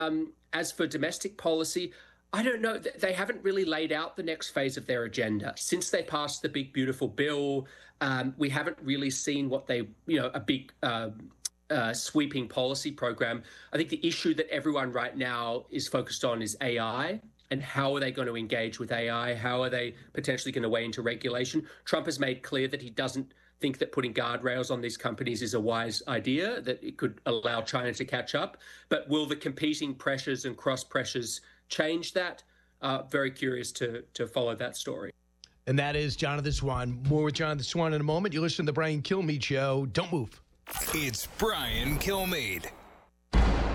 As for domestic policy, I don't know. They haven't really laid out the next phase of their agenda. Since they passed the big, beautiful bill, we haven't really seen what a big sweeping policy program. I think the issue that everyone right now is focused on is AI. And how are they going to engage with AI? How are they potentially going to weigh into regulation? Trump has made clear that he doesn't think that putting guardrails on these companies is a wise idea, that it could allow China to catch up. But will the competing pressures and cross pressures change that? Very curious to follow that story. And that is Jonathan Swan. More with Jonathan Swan in a moment. You listen to the Brian Kilmeade Show. Don't move. It's Brian Kilmeade.